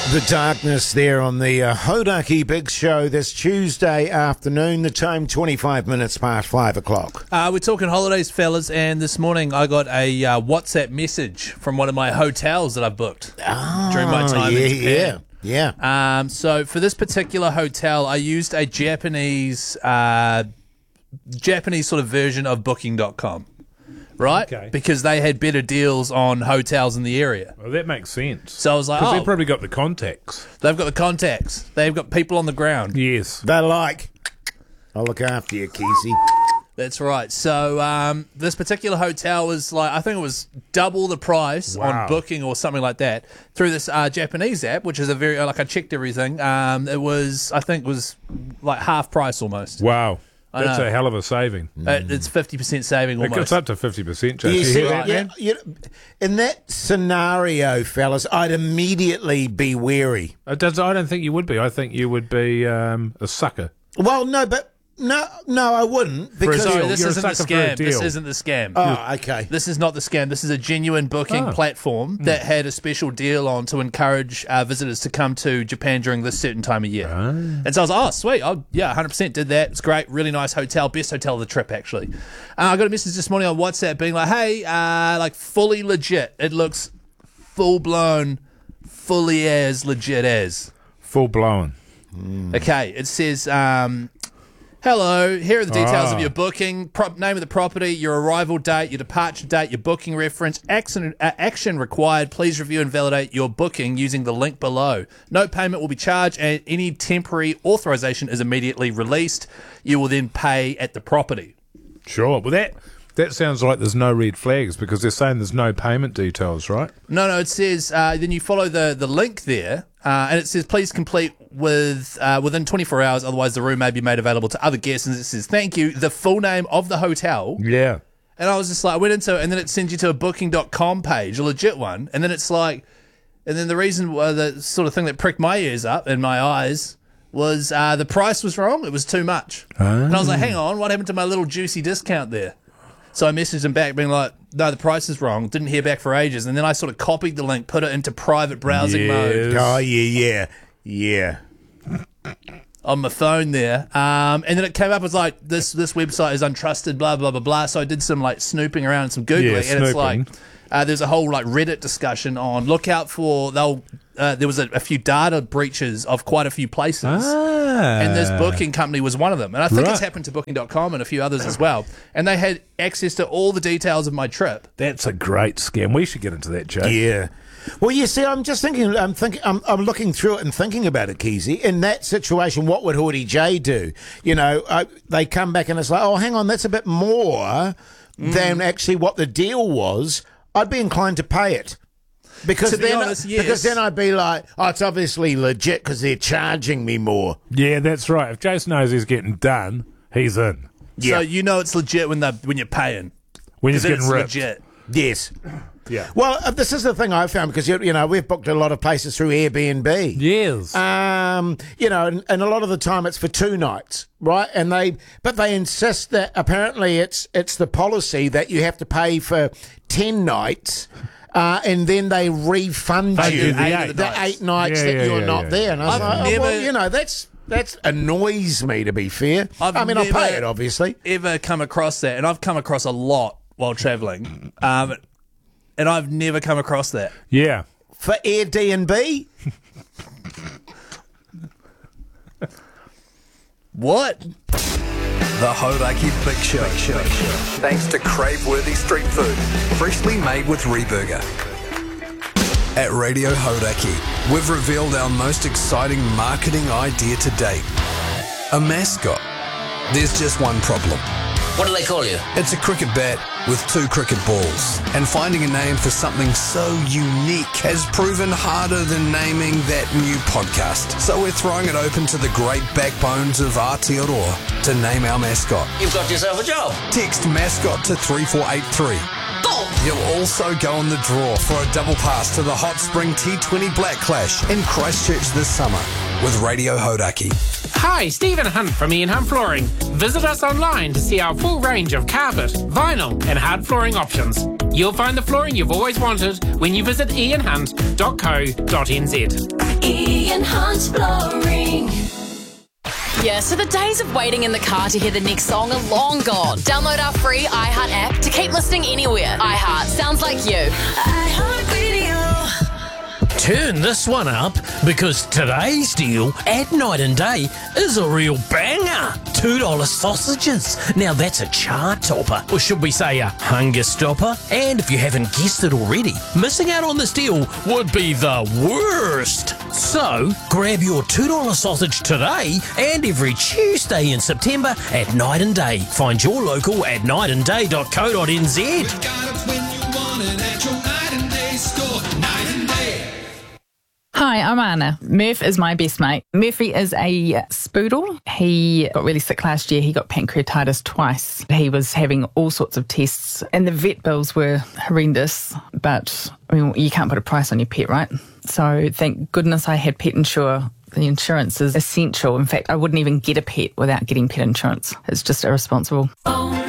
The darkness there on the Hodaki Big Show this Tuesday afternoon. The time 25 minutes past 5 o'clock. We're talking holidays, fellas, and this morning I got a WhatsApp message from one of my hotels that I booked during my time in Japan. Yeah. So for this particular hotel, I used a Japanese sort of version of Booking.com. Right? Okay. Because they had better deals on hotels in the area. Well, that makes sense. So I was like, Because they've probably got the contacts. they've got the contacts. They've got people on the ground. Yes. They're like, I'll look after you, Kesey. That's right. So this particular hotel was like, I think it was double the price Wow. on Booking or something like that through this Japanese app, which is a very, I checked everything. It was like half price almost. Wow. I That's know. a hell of a saving. It's 50% saving It almost. gets up to 50%, Jake. You You see, hear that, man? in that scenario, fellas, I'd immediately be wary. I don't think you would be. I think you would be a sucker. Well, no, I wouldn't. Because Sorry, deal. this You're a isn't the sucker for a scam. This deal. isn't the scam. Oh, okay. This is not the scam. This is a genuine booking Oh. platform that had a special deal on to encourage visitors to come to Japan during this certain time of year. And so I was like, oh, sweet. Oh, yeah, 100% did that. It's great. Really nice hotel. Best hotel of the trip, actually. I got a message this morning on WhatsApp being like, hey, fully legit. It looks full-blown, fully as legit as. Full blown. Okay, it says, hello, here are the details of your booking, name of the property, your arrival date, your departure date, your booking reference, action required. Please review and validate your booking using the link below. No payment will be charged and any temporary authorization is immediately released. You will then pay at the property. Sure. Well, that sounds like there's no red flags because they're saying there's no payment details, right? No, it says, then you follow the link there, and it says, please complete within 24 hours, otherwise the room may be made available to other guests, and it says, thank you, the full name of the hotel. Yeah. And I was just like, I went into it, and then it sends you to a Booking.com page, a legit one, and then it's like, and then the reason, the sort of thing that pricked my ears up and my eyes was the price was wrong, it was too much. And I was like, hang on, what happened to my little juicy discount there? So I messaged him back being like, no, the price is wrong. Didn't hear back for ages. And then I sort of copied the link, put it into private browsing mode Oh, yeah. on my phone there. And then it came up as like, this website is untrusted, blah, blah, blah, blah. So I did some like snooping around and some Googling. Yeah, and it's snooping. like, there's a whole like Reddit discussion on look out for, there was a few data breaches of quite a few places. And this booking company was one of them. And I think it's happened to Booking.com and a few others as well. And they had access to all the details of my trip. That's a great scam. We should get into that, Jake. Yeah. Well, you see, I'm just thinking. I'm looking through it and thinking about it, Keezy. In that situation, what would Hordie J do? You know, they come back and it's like, oh, hang on, that's a bit more than actually what the deal was. I'd be inclined to pay it. Because To be honest, yes. Because then I'd be like, oh, it's obviously legit because they're charging me more. Yeah, that's right. If Jason knows he's getting done, he's in. Yeah. So you know it's legit when you're paying. When he's Then getting it's ripped. legit. Yes. Yeah. Well, this is the thing I found because you know we've booked a lot of places through Airbnb. Yes. You know, and a lot of the time it's for 2 nights, right? And they insist that apparently it's the policy that you have to pay for 10 nights. And then they refund you the 8 nights that you're not there. And I was like, never- well, you know, that's annoys me, to be fair. I've I'll never- pay it, obviously. Ever come across that? And I've come across a lot while travelling. And I've never come across that. Yeah. For Airbnb? What? The Hodaki Big Show. Thanks to crave-worthy street food, freshly made with Reburger. At Radio Hodaki, we've revealed our most exciting marketing idea to date. A mascot. There's just one problem. What do they call you? It's a cricket bat with 2 cricket balls. And finding a name for something so unique has proven harder than naming that new podcast. So we're throwing it open to the great backbones of Aotearoa to name our mascot. You've got yourself a job. Text mascot to 3483. Boom! You'll also go on the draw for a double pass to the Hot Spring T20 Black Clash in Christchurch this summer with Radio Hodaki. Hi, Stephen Hunt from Ian Hunt Flooring. Visit us online to see our full range of carpet, vinyl and hard flooring options. You'll find the flooring you've always wanted when you visit ianhunt.co.nz. Ian Hunt Flooring. Yeah, so the days of waiting in the car to hear the next song are long gone. Download our free iHeart app to keep listening anywhere. iHeart, sounds like you. iHeart Radio. Turn this one up, because today's deal at Night and Day is a real banger. $2 sausages. Now that's a chart topper, or should we say a hunger stopper? And if you haven't guessed it already, missing out on this deal would be the worst. So grab your $2 sausage today and every Tuesday in September at Night and Day. Find your local at nightandday.co.nz. We've got it when you want it at your Night and Day store. Night and Day. Hi, I'm Anna. Murph is my best mate. Murphy is a spoodle. He got really sick last year. He got pancreatitis twice. He was having all sorts of tests and the vet bills were horrendous, but I mean, you can't put a price on your pet, right? So thank goodness I had Pet Insure. The insurance is essential. In fact, I wouldn't even get a pet without getting pet insurance. It's just irresponsible.